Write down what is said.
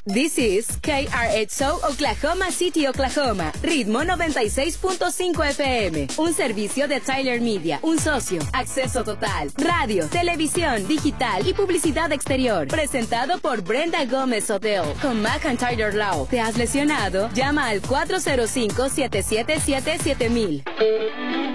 This is KRXO Oklahoma City, Oklahoma. Ritmo 96.5 FM. Un servicio de Tyler Media. Un socio. Acceso total. Radio, televisión, digital y publicidad exterior. Presentado por Brenda Gómez Hotel. Con Mac and Tyler Lau. ¿Te has lesionado? Llama al 405-777-7000.